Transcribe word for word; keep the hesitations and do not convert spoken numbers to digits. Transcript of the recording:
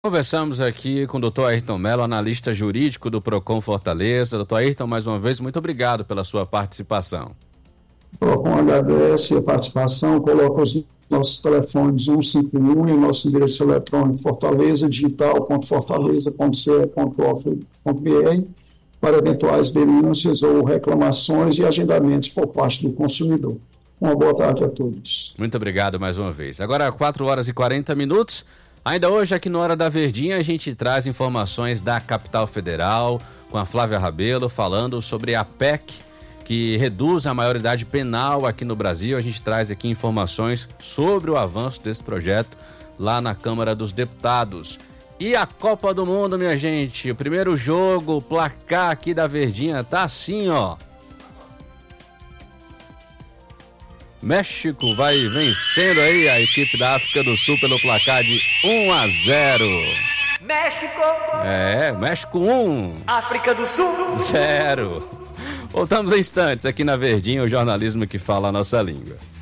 Conversamos aqui com o doutor Ayrton Mello, analista jurídico do Procon Fortaleza. doutor Ayrton, mais uma vez, muito obrigado pela sua participação. O Procon agradece a participação, coloca os nossos telefones um cinco um e o nosso endereço eletrônico fortaleza digital ponto fortaleza ponto c e ponto gov ponto b r para eventuais denúncias ou reclamações e agendamentos por parte do consumidor. Uma boa tarde a todos. Muito obrigado mais uma vez. Agora, quatro horas e quarenta minutos. Ainda hoje, aqui no Hora da Verdinha, a gente traz informações da Capital Federal, com a Flávia Rabelo, falando sobre a P E C, que reduz a maioridade penal aqui no Brasil. A gente traz aqui informações sobre o avanço desse projeto lá na Câmara dos Deputados. E a Copa do Mundo, minha gente, o primeiro jogo, o placar aqui da Verdinha tá assim, ó. México vai vencendo aí a equipe da África do Sul pelo placar de um a zero. México! É, México um. África do Sul zero. Voltamos em instantes aqui na Verdinha, o jornalismo que fala a nossa língua.